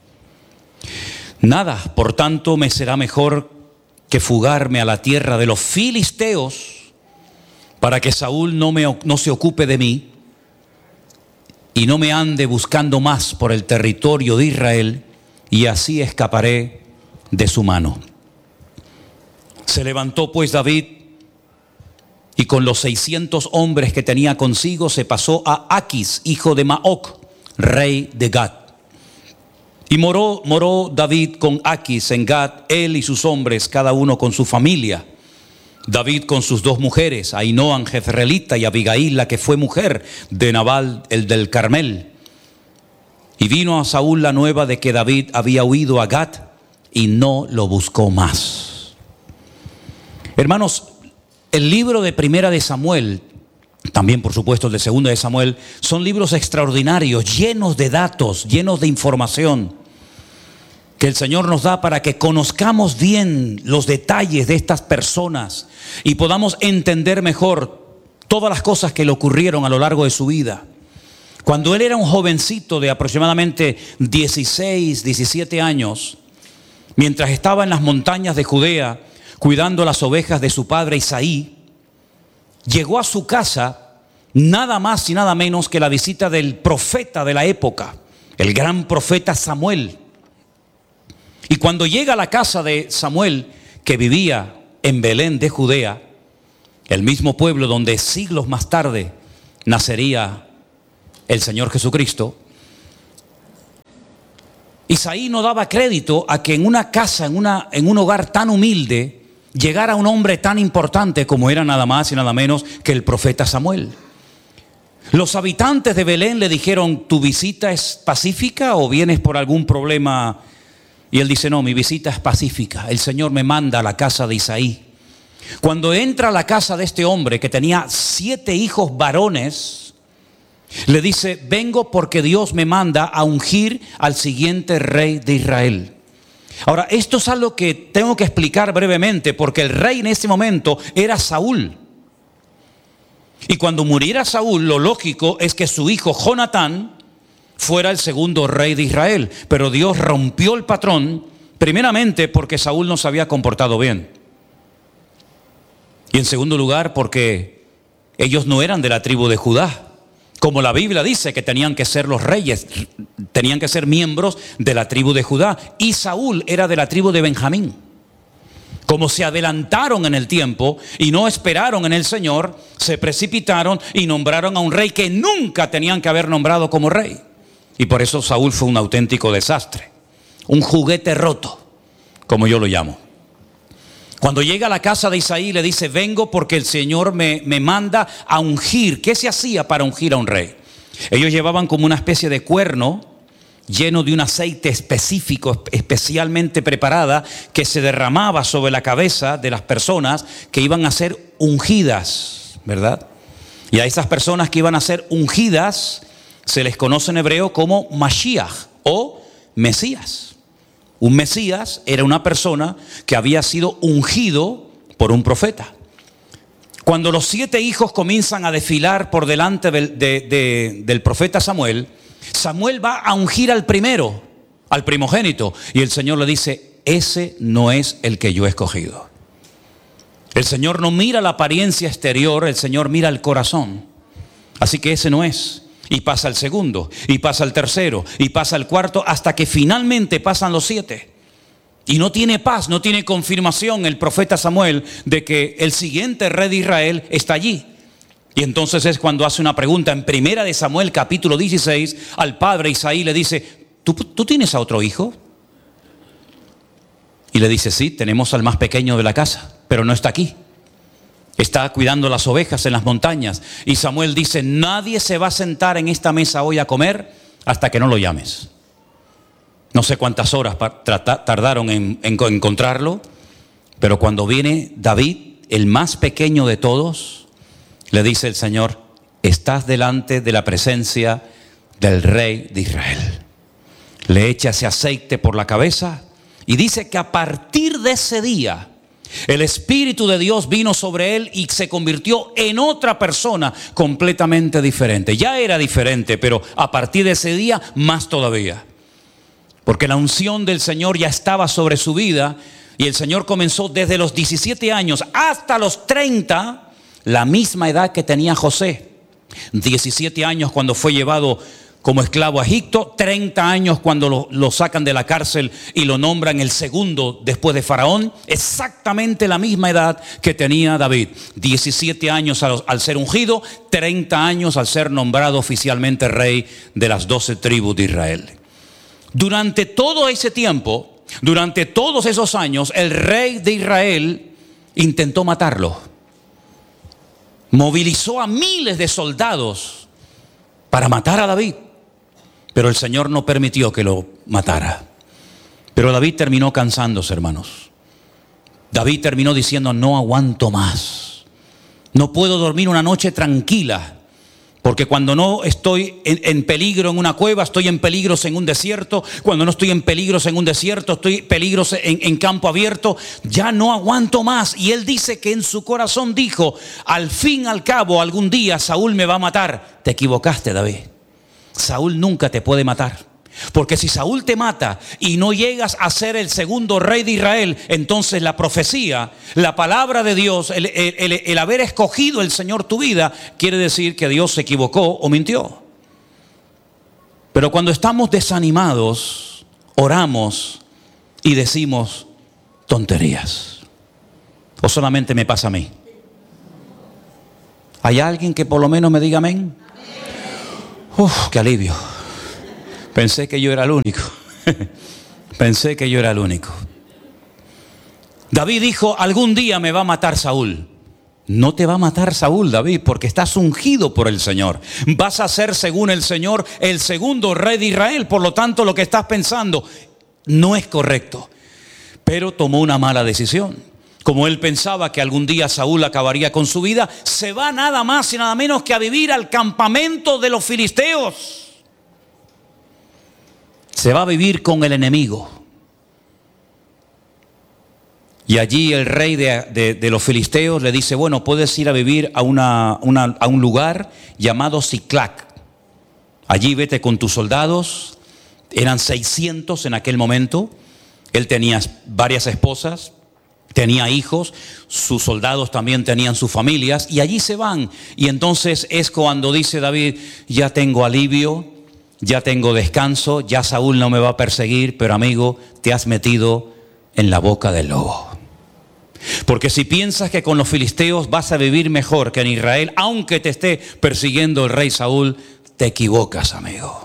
Nada, por tanto, me será mejor que fugarme a la tierra de los filisteos para que Saúl no, me, no se ocupe de mí y no me ande buscando más por el territorio de Israel, y así escaparé de su mano. Se levantó pues David y con los seiscientos hombres que tenía consigo se pasó a Aquis, hijo de Maoc, rey de Gat. Y moró, moró David con Aquis en Gat, él y sus hombres, cada uno con su familia. David con sus dos mujeres, Ahinoam jezreelita y Abigail, la que fue mujer de Nabal, el del Carmel. Y vino a Saúl la nueva de que David había huido a Gat y no lo buscó más. Hermanos, el libro de Primera de Samuel, también por supuesto el de Segunda de Samuel, son libros extraordinarios, llenos de datos, llenos de información que el Señor nos da para que conozcamos bien los detalles de estas personas y podamos entender mejor todas las cosas que le ocurrieron a lo largo de su vida. Cuando él era un jovencito de aproximadamente dieciséis, diecisiete años, mientras estaba en las montañas de Judea cuidando las ovejas de su padre Isaí, llegó a su casa nada más y nada menos que la visita del profeta de la época, el gran profeta Samuel. Y cuando llega a la casa de Samuel, que vivía en Belén de Judea, el mismo pueblo donde siglos más tarde nacería el Señor Jesucristo, Isaí no daba crédito a que en una casa, en, una, en un hogar tan humilde, llegara un hombre tan importante como era nada más y nada menos que el profeta Samuel. Los habitantes de Belén le dijeron: ¿tu visita es pacífica o vienes por algún problema? Y él dice: no, mi visita es pacífica. El Señor me manda a la casa de Isaí. Cuando entra a la casa de este hombre que tenía siete hijos varones, le dice: vengo porque Dios me manda a ungir al siguiente rey de Israel. Ahora, esto es algo que tengo que explicar brevemente, porque el rey en ese momento era Saúl. Y cuando muriera Saúl, lo lógico es que su hijo Jonatán fuera el segundo rey de Israel. Pero Dios rompió el patrón, primeramente porque Saúl no se había comportado bien. Y en segundo lugar, porque ellos no eran de la tribu de Judá. Como la Biblia dice que tenían que ser los reyes, tenían que ser miembros de la tribu de Judá. Y Saúl era de la tribu de Benjamín. Como se adelantaron en el tiempo y no esperaron en el Señor, se precipitaron y nombraron a un rey que nunca tenían que haber nombrado como rey. Y por eso Saúl fue un auténtico desastre. Un juguete roto, como yo lo llamo. Cuando llega a la casa de Isaí, le dice: vengo porque el Señor me, me manda a ungir. ¿Qué se hacía para ungir a un rey? Ellos llevaban como una especie de cuerno lleno de un aceite específico, especialmente preparada, que se derramaba sobre la cabeza de las personas que iban a ser ungidas, ¿verdad? Y a esas personas que iban a ser ungidas se les conoce en hebreo como Mashiach o Mesías. Un Mesías era una persona que había sido ungido por un profeta. Cuando los siete hijos comienzan a desfilar por delante del, de, de, del profeta Samuel, Samuel va a ungir al primero, al primogénito, y el Señor le dice: ese no es el que yo he escogido. El Señor no mira la apariencia exterior, el Señor mira el corazón. Así que ese no es. Y pasa el segundo, y pasa el tercero, y pasa el cuarto, hasta que finalmente pasan los siete. Y no tiene paz, no tiene confirmación el profeta Samuel de que el siguiente rey de Israel está allí. Y entonces es cuando hace una pregunta en Primera de Samuel capítulo dieciséis al padre Isaí. Le dice: ¿Tú, ¿tú tienes a otro hijo? Y le dice: sí, tenemos al más pequeño de la casa, pero no está aquí. Está cuidando las ovejas en las montañas. Y Samuel dice: nadie se va a sentar en esta mesa hoy a comer hasta que no lo llames. No sé cuántas horas tardaron en, en encontrarlo, pero cuando viene David, el más pequeño de todos, le dice el Señor: estás delante de la presencia del rey de Israel. Le echa ese aceite por la cabeza y dice que a partir de ese día el Espíritu de Dios vino sobre él y se convirtió en otra persona completamente diferente. Ya era diferente, pero a partir de ese día más todavía. Porque la unción del Señor ya estaba sobre su vida y el Señor comenzó desde los diecisiete años hasta los treinta, la misma edad que tenía José. diecisiete años cuando fue llevado como esclavo a Egipto, treinta años cuando lo, lo sacan de la cárcel y lo nombran el segundo después de Faraón. Exactamente la misma edad que tenía David. diecisiete años al, al ser ungido, treinta años al ser nombrado oficialmente rey de las doce tribus de Israel. Durante todo ese tiempo, durante todos esos años, el rey de Israel intentó matarlo. Movilizó a miles de soldados para matar a David. Pero el Señor no permitió que lo matara. Pero David terminó cansándose, hermanos. David terminó diciendo: no aguanto más. No puedo dormir una noche tranquila. Porque cuando no estoy en, en peligro en una cueva, estoy en peligros en un desierto. Cuando no estoy en peligros en un desierto, estoy en peligros en, en campo abierto. Ya no aguanto más. Y él dice que en su corazón dijo: al fin, al cabo, algún día Saúl me va a matar. Te equivocaste, David. Saúl nunca te puede matar. Porque si Saúl te mata y no llegas a ser el segundo rey de Israel, entonces la profecía, la palabra de Dios, el, el, el, el haber escogido el Señor tu vida, quiere decir que Dios se equivocó o mintió. Pero cuando estamos desanimados, oramos y decimos tonterías. ¿O solamente me pasa a mí? ¿Hay alguien que por lo menos me diga amén? Uf, qué alivio. Pensé que yo era el único. Pensé que yo era el único. David dijo, algún día me va a matar Saúl. No te va a matar Saúl, David, porque estás ungido por el Señor. Vas a ser, según el Señor, el segundo rey de Israel. Por lo tanto, lo que estás pensando no es correcto. Pero tomó una mala decisión. Como él pensaba que algún día Saúl acabaría con su vida, se va nada más y nada menos que a vivir al campamento de los filisteos. Se va a vivir con el enemigo. Y allí el rey de, de, de los filisteos le dice, bueno, puedes ir a vivir a, una, una, a un lugar llamado Siclac. Allí vete con tus soldados. Eran seiscientos en aquel momento. Él tenía varias esposas, tenía hijos, sus soldados también tenían sus familias, y allí se van. Y entonces es cuando dice David, ya tengo alivio, ya tengo descanso, ya Saúl no me va a perseguir, pero amigo, te has metido en la boca del lobo. Porque si piensas que con los filisteos vas a vivir mejor que en Israel, aunque te esté persiguiendo el rey Saúl, te equivocas, amigo.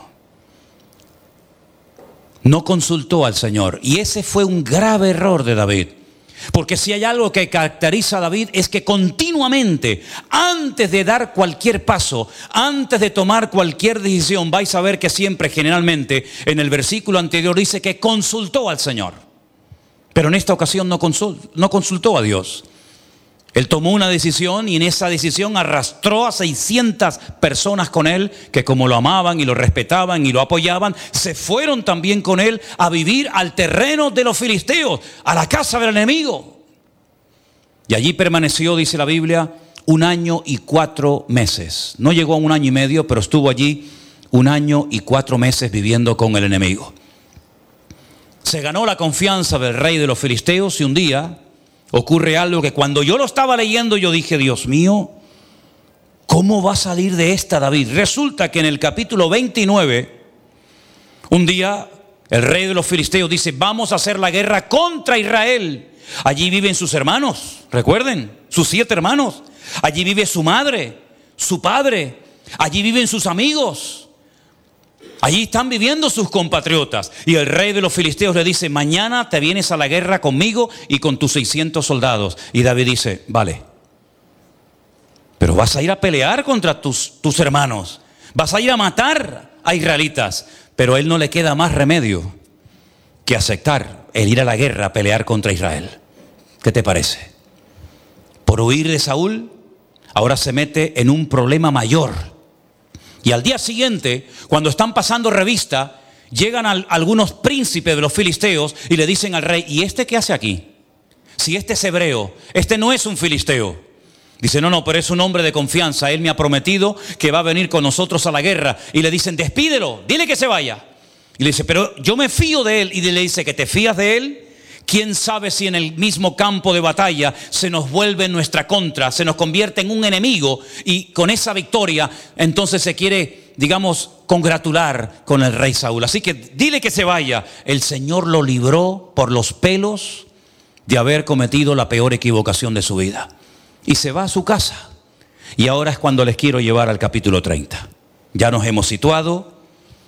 No consultó al Señor, y ese fue un grave error de David. Porque si hay algo que caracteriza a David es que continuamente, antes de dar cualquier paso, antes de tomar cualquier decisión, vais a ver que siempre, generalmente, en el versículo anterior dice que consultó al Señor. Pero en esta ocasión no consultó, no consultó a Dios. Él tomó una decisión y en esa decisión arrastró a seiscientas personas con él, que como lo amaban y lo respetaban y lo apoyaban, se fueron también con él a vivir al terreno de los filisteos, a la casa del enemigo. Y allí permaneció, dice la Biblia, un año y cuatro meses. No llegó a un año y medio, pero estuvo allí un año y cuatro meses viviendo con el enemigo. Se ganó la confianza del rey de los filisteos y un día ocurre algo que cuando yo lo estaba leyendo yo dije, Dios mío, ¿cómo va a salir de esta David? Resulta que en el capítulo veintinueve, un día el rey de los filisteos dice, vamos a hacer la guerra contra Israel. Allí viven sus hermanos, recuerden, sus siete hermanos. Allí vive su madre, su padre, allí viven sus amigos. Allí están viviendo sus compatriotas. Y el rey de los filisteos le dice, mañana te vienes a la guerra conmigo y con tus seiscientos soldados. Y David dice, vale, pero vas a ir a pelear contra tus, tus hermanos. Vas a ir a matar a israelitas. Pero a él no le queda más remedio que aceptar el ir a la guerra a pelear contra Israel. ¿Qué te parece? Por huir de Saúl, ahora se mete en un problema mayor. Y al día siguiente, cuando están pasando revista, llegan al, algunos príncipes de los filisteos y le dicen al rey, ¿y este qué hace aquí? Si este es hebreo, este no es un filisteo. Dice, no, no, pero es un hombre de confianza. Él me ha prometido que va a venir con nosotros a la guerra. Y le dicen, despídelo, dile que se vaya. Y le dice, pero yo me fío de él. Y le dice, ¿que te fías de él? ¿Quién sabe si en el mismo campo de batalla se nos vuelve en nuestra contra, se nos convierte en un enemigo y con esa victoria entonces se quiere, digamos, congratular con el rey Saúl? Así que dile que se vaya. El Señor lo libró por los pelos de haber cometido la peor equivocación de su vida. Y se va a su casa. Y ahora es cuando les quiero llevar al capítulo treinta. Ya nos hemos situado.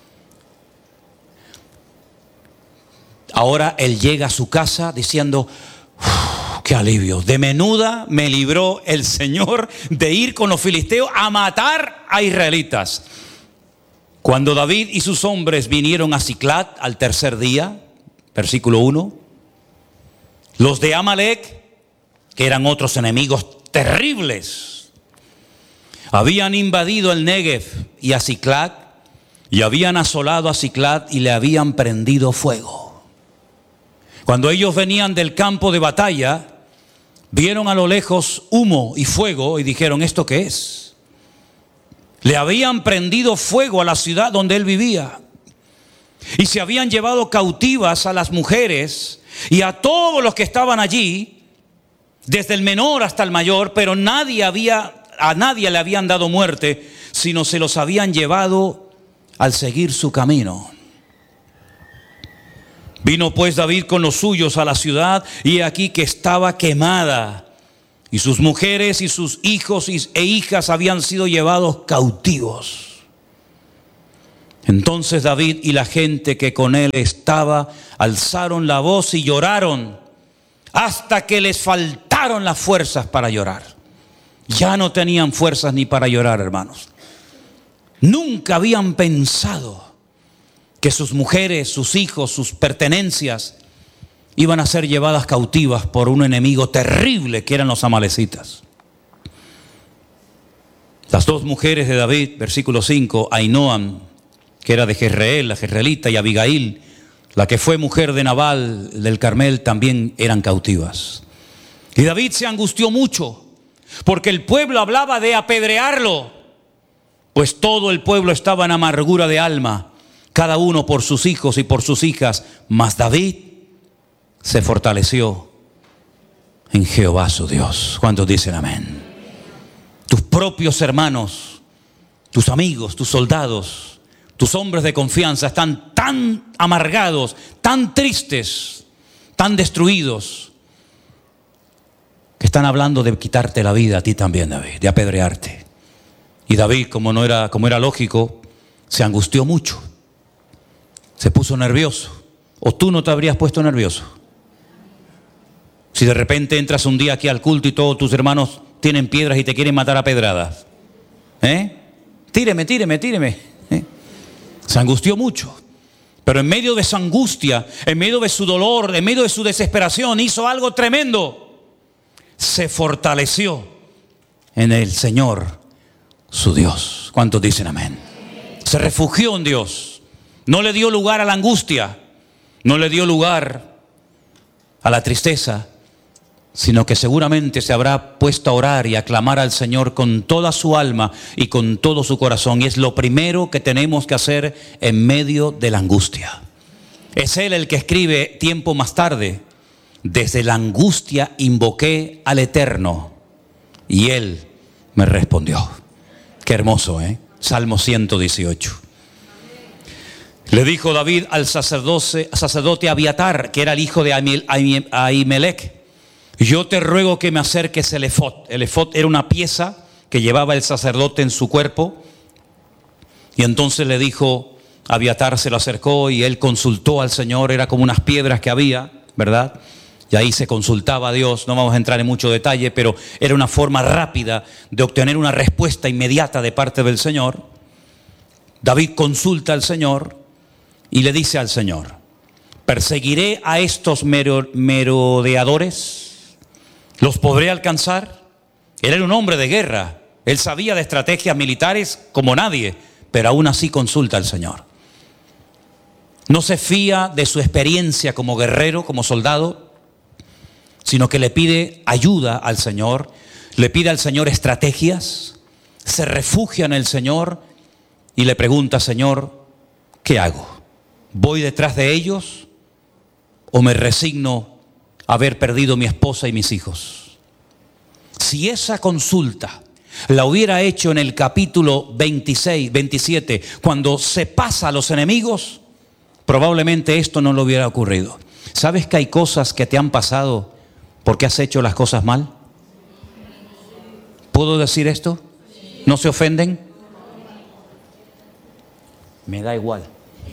Ahora él llega a su casa diciendo, qué alivio, de menuda me libró el Señor de ir con los filisteos a matar a israelitas. Cuando David y sus hombres vinieron a Siclat al tercer día, versículo uno, los de Amalec, que eran otros enemigos terribles, habían invadido el Negev y a Siclat, y habían asolado a Siclat y le habían prendido fuego. Cuando ellos venían del campo de batalla, vieron a lo lejos humo y fuego y dijeron, ¿esto qué es? Le habían prendido fuego a la ciudad donde él vivía. Y se habían llevado cautivas a las mujeres y a todos los que estaban allí, desde el menor hasta el mayor, pero nadie había, a nadie le habían dado muerte, sino se los habían llevado al seguir su camino. Vino pues David con los suyos a la ciudad, y aquí que estaba quemada, y sus mujeres y sus hijos e hijas habían sido llevados cautivos. Entonces David y la gente que con él estaba alzaron la voz y lloraron hasta que les faltaron las fuerzas para llorar. Ya no tenían fuerzas ni para llorar, hermanos. Nunca habían pensado que sus mujeres, sus hijos, sus pertenencias iban a ser llevadas cautivas por un enemigo terrible que eran los amalecitas. Las dos mujeres de David, versículo cinco, Ainoam, que era de Jezreel, la jezreelita, y Abigail, la que fue mujer de Nabal del Carmel, también eran cautivas. Y David se angustió mucho, porque el pueblo hablaba de apedrearlo, pues todo el pueblo estaba en amargura de alma, cada uno por sus hijos y por sus hijas, mas David se fortaleció en Jehová su Dios. ¿Cuántos dicen amén? Tus propios hermanos, tus amigos, tus soldados, tus hombres de confianza están tan amargados, tan tristes, tan destruidos, que están hablando de quitarte la vida a ti también, David, de apedrearte. Y David, como no era, como era lógico, se angustió mucho, se puso nervioso. ¿O tú no te habrías puesto nervioso? Si de repente entras un día aquí al culto y todos tus hermanos tienen piedras y te quieren matar a pedradas, ¿eh? Tíreme, tíreme, tíreme. ¿Eh? Se angustió mucho. Pero en medio de esa angustia, en medio de su dolor, en medio de su desesperación, hizo algo tremendo. Se fortaleció en el Señor, su Dios. ¿Cuántos dicen amén? Se refugió en Dios. No le dio lugar a la angustia. No le dio lugar a la tristeza, sino que seguramente se habrá puesto a orar y a clamar al Señor con toda su alma y con todo su corazón. Y es lo primero que tenemos que hacer en medio de la angustia. Es Él el que escribe tiempo más tarde: desde la angustia invoqué al Eterno y Él me respondió. Qué hermoso, ¿eh? Salmo ciento dieciocho. Le dijo David al sacerdote, sacerdote Abiatar, que era el hijo de Ahimelech: yo te ruego que me acerques el efod. El efod era una pieza que llevaba el sacerdote en su cuerpo. Y entonces le dijo, Abiatar se lo acercó y él consultó al Señor. Era como unas piedras que había, ¿verdad? Y ahí se consultaba a Dios. No vamos a entrar en mucho detalle, pero era una forma rápida de obtener una respuesta inmediata de parte del Señor. David consulta al Señor y le dice al Señor: ¿perseguiré a estos merodeadores? ¿Los podré alcanzar? Él era un hombre de guerra. Él sabía de estrategias militares como nadie, pero aún así consulta al Señor. No se fía de su experiencia como guerrero, como soldado, sino que le pide ayuda al Señor, le pide al Señor estrategias, se refugia en el Señor y le pregunta: Señor, ¿qué hago? ¿Voy detrás de ellos o me resigno a haber perdido mi esposa y mis hijos? Si esa consulta la hubiera hecho en el capítulo veintiséis, veintisiete, cuando se pasa a los enemigos, probablemente esto no le hubiera ocurrido. ¿Sabes que hay cosas que te han pasado porque has hecho las cosas mal? ¿Puedo decir esto? ¿No se ofenden? Me da igual.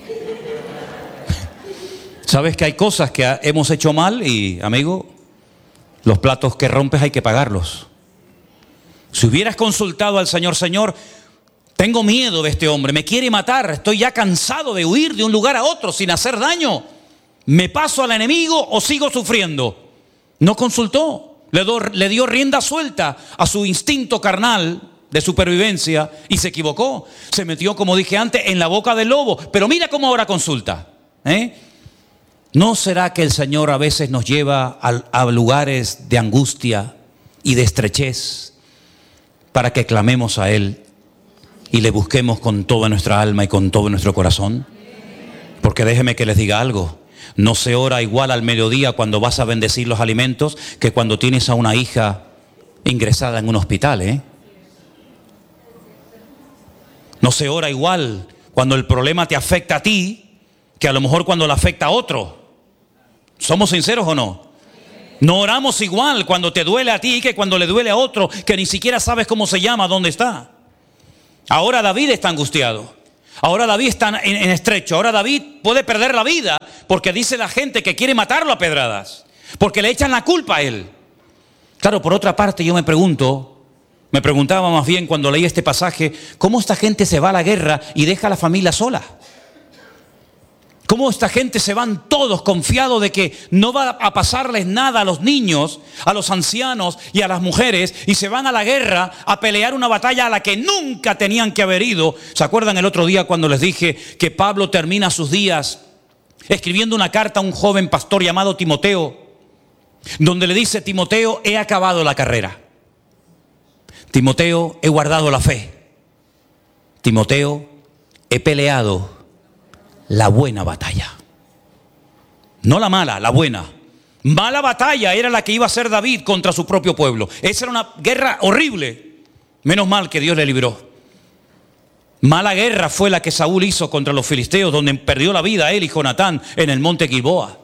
¿Sabes que hay cosas que hemos hecho mal y, amigo, los platos que rompes hay que pagarlos? Si hubieras consultado al Señor: Señor, tengo miedo de este hombre, me quiere matar, estoy ya cansado de huir de un lugar a otro sin hacer daño, ¿me paso al enemigo o sigo sufriendo? No consultó, le, do, le dio rienda suelta a su instinto carnal de supervivencia y se equivocó. Se metió, como dije antes, en la boca del lobo. Pero mira cómo ahora consulta, ¿eh? ¿No será que el Señor a veces nos lleva a, a lugares de angustia y de estrechez para que clamemos a Él y le busquemos con toda nuestra alma y con todo nuestro corazón? Porque déjeme que les diga algo: no se ora igual al mediodía cuando vas a bendecir los alimentos que cuando tienes a una hija ingresada en un hospital, ¿eh? No se ora igual cuando el problema te afecta a ti que a lo mejor cuando le afecta a otro. ¿Somos sinceros o no? No oramos igual cuando te duele a ti que cuando le duele a otro que ni siquiera sabes cómo se llama, dónde está. Ahora David está angustiado. Ahora David está en, en estrecho. Ahora David puede perder la vida porque dice la gente que quiere matarlo a pedradas. Porque le echan la culpa a él. Claro, por otra parte yo me pregunto... Me preguntaba más bien cuando leí este pasaje, ¿cómo esta gente se va a la guerra y deja a la familia sola? ¿Cómo esta gente se van todos confiados de que no va a pasarles nada a los niños, a los ancianos y a las mujeres, y se van a la guerra a pelear una batalla a la que nunca tenían que haber ido? ¿Se acuerdan el otro día cuando les dije que Pablo termina sus días escribiendo una carta a un joven pastor llamado Timoteo, donde le dice: Timoteo, he acabado la carrera. Timoteo, he guardado la fe. Timoteo, he peleado la buena batalla. No la mala, la buena. Mala batalla era la que iba a hacer David contra su propio pueblo. Esa era una guerra horrible. Menos mal que Dios le libró. Mala guerra fue la que Saúl hizo contra los filisteos, donde perdió la vida él y Jonatán en el monte Gilboa.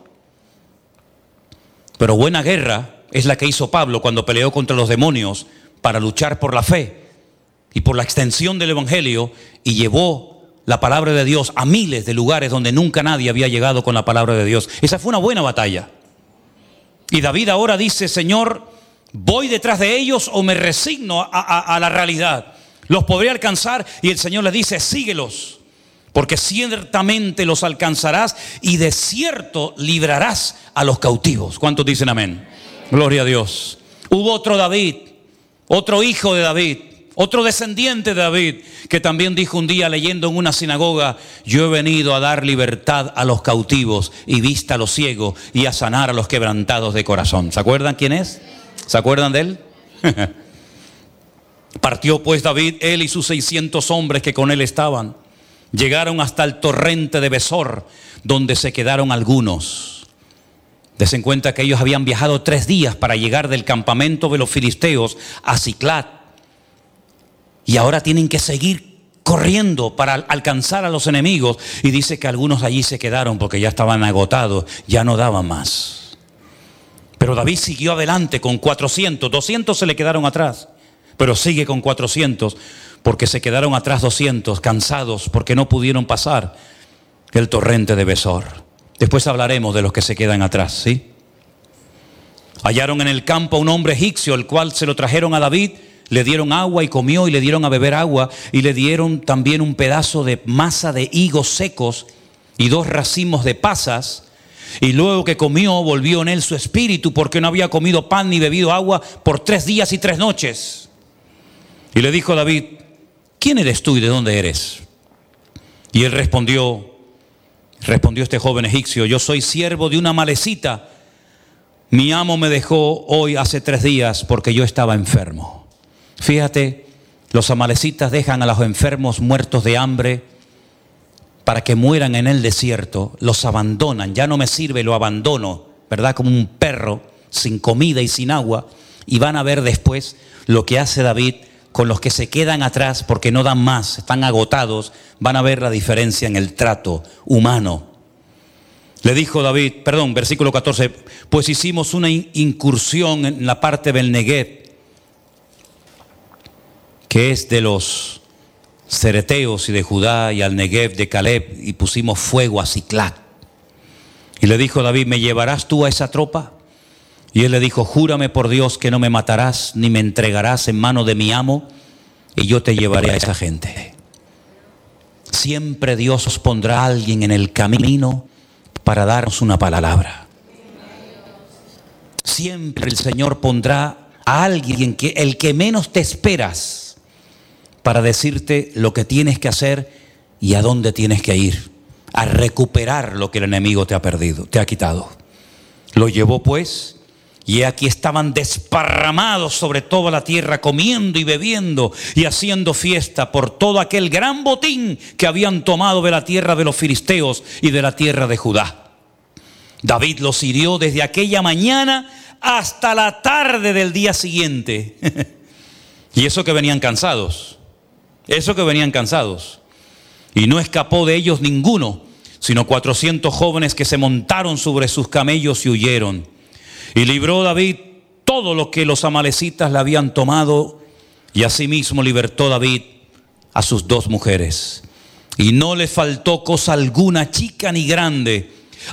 Pero buena guerra es la que hizo Pablo cuando peleó contra los demonios para luchar por la fe y por la extensión del evangelio, y llevó la palabra de Dios a miles de lugares donde nunca nadie había llegado con la palabra de Dios. Esa fue una buena batalla. Y David ahora dice: Señor, ¿voy detrás de ellos o me resigno a, a, a la realidad? ¿Los podré alcanzar? Y el Señor le dice: síguelos, porque ciertamente los alcanzarás y de cierto librarás a los cautivos. ¿Cuántos dicen amén? Gloria a Dios. Hubo otro David, otro hijo de David, otro descendiente de David, que también dijo un día leyendo en una sinagoga: yo he venido a dar libertad a los cautivos y vista a los ciegos y a sanar a los quebrantados de corazón. ¿Se acuerdan quién es? ¿Se acuerdan de él? Partió pues David, él y sus seiscientos hombres que con él estaban. Llegaron hasta el torrente de Besor, donde se quedaron algunos. Desen cuenta que ellos habían viajado tres días para llegar del campamento de los filisteos a Siclat. Y ahora tienen que seguir corriendo para alcanzar a los enemigos. Y dice que algunos allí se quedaron porque ya estaban agotados, ya no daban más. Pero David siguió adelante con cuatrocientos, doscientos se le quedaron atrás. Pero sigue con cuatrocientos porque se quedaron atrás doscientos, cansados porque no pudieron pasar el torrente de Besor. Después hablaremos de los que se quedan atrás, ¿sí? Hallaron en el campo a un hombre egipcio, el cual se lo trajeron a David, le dieron agua y comió, y le dieron a beber agua, y le dieron también un pedazo de masa de higos secos y dos racimos de pasas. Y luego que comió, volvió en él su espíritu, porque no había comido pan ni bebido agua por tres días y tres noches. Y le dijo David: ¿quién eres tú y de dónde eres? Y él respondió, respondió este joven egipcio: yo soy siervo de una amalecita. Mi amo me dejó hoy hace tres días porque yo estaba enfermo. Fíjate, los amalecitas dejan a los enfermos muertos de hambre para que mueran en el desierto. Los abandonan, ya no me sirve, lo abandono, ¿verdad? Como un perro sin comida y sin agua. Y van a ver después lo que hace David con los que se quedan atrás porque no dan más, están agotados. Van a ver la diferencia en el trato humano. Le dijo David, perdón, versículo catorce, pues hicimos una incursión en la parte del Negev, que es de los cereteos y de Judá, y al Negev de Caleb, y pusimos fuego a Siclat. Y le dijo David: ¿me llevarás tú a esa tropa? Y él le dijo: júrame por Dios que no me matarás ni me entregarás en mano de mi amo, y yo te llevaré a esa gente. Siempre Dios os pondrá a alguien en el camino para darnos una palabra. Siempre el Señor pondrá a alguien, que el que menos te esperas, para decirte lo que tienes que hacer y a dónde tienes que ir, a recuperar lo que el enemigo te ha perdido, te ha quitado. Lo llevó pues, y aquí estaban desparramados sobre toda la tierra, comiendo y bebiendo y haciendo fiesta por todo aquel gran botín que habían tomado de la tierra de los filisteos y de la tierra de Judá. David los hirió desde aquella mañana hasta la tarde del día siguiente. Y eso que venían cansados, eso que venían cansados. Y no escapó de ellos ninguno, sino cuatrocientos jóvenes que se montaron sobre sus camellos y huyeron. Y libró David todo lo que los amalecitas le habían tomado, y asimismo libertó David a sus dos mujeres. Y no le faltó cosa alguna, chica ni grande,